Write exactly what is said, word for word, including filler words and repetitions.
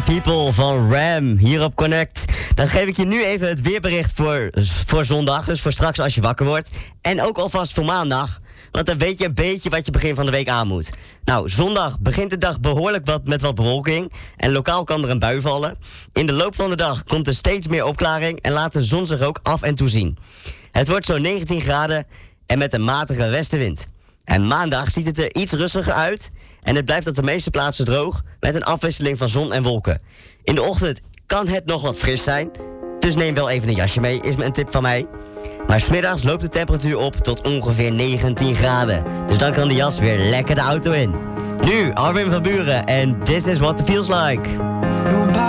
People van Ram hier op Connect. Dan geef ik je nu even het weerbericht voor, voor zondag. Dus voor straks als je wakker wordt. En ook alvast voor maandag. Want dan weet je een beetje wat je begin van de week aan moet. Nou, zondag begint de dag behoorlijk wat met wat bewolking. En lokaal kan er een bui vallen. In de loop van de dag komt er steeds meer opklaring. En laat de zon zich ook af en toe zien. Het wordt zo'n negentien graden en met een matige westenwind. En maandag ziet het er iets rustiger uit. En het blijft op de meeste plaatsen droog. Met een afwisseling van zon en wolken. In de ochtend kan het nog wat fris zijn. Dus neem wel even een jasje mee, is een tip van mij. Maar 's middags loopt de temperatuur op tot ongeveer negentien graden. Dus dan kan de jas weer lekker de auto in. Nu Armin van Buuren en This Is What It Feels Like.